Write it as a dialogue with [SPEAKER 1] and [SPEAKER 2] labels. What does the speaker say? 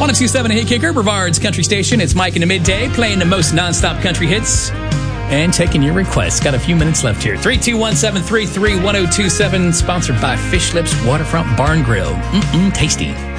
[SPEAKER 1] 1027 Hey Kicker, Brevard's country station. It's Mike in the midday, playing the most nonstop country hits and taking your requests. Got a few minutes left here. 321-733-1027, sponsored by Fish Lips Waterfront Barn Grill. Tasty.